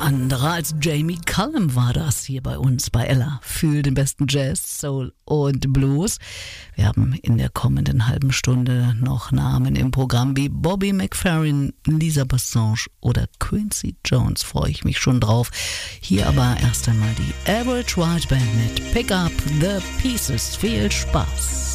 anderer als Jamie Cullum war das hier bei uns bei Ella für den besten Jazz, Soul und Blues. Wir haben in der kommenden halben Stunde noch Namen im Programm wie Bobby McFerrin, Lisa Bassange oder Quincy Jones. Freue ich mich schon drauf. Hier aber erst einmal die Average White Band mit Pick Up the Pieces. Viel Spaß!